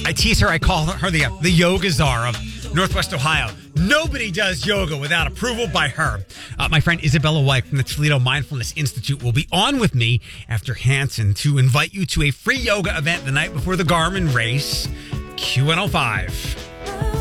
I tease her. I call her the yoga czar of Northwest Ohio. Nobody does yoga without approval by her. My friend Isabella White from the Toledo Mindfulness Institute will be on with me after Hanson to invite you to a free yoga event the night before the Garmin race. Q105.